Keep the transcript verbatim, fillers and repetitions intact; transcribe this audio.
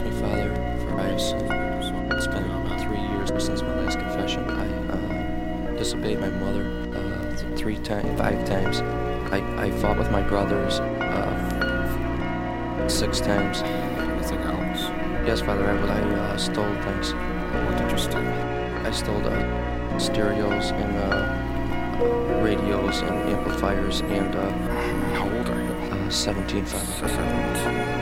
me, Father, for I have sinned. It's been about three years since my last confession. I uh, disobeyed my mother uh, th- three times, five times. I, I fought with my brothers uh, six times. Anything else? Yes, Father, I, I uh, stole things. What did you steal? I stole uh, stereos and uh, radios and amplifiers and uh, How old are you? uh, seventeen, Father. Seventeen.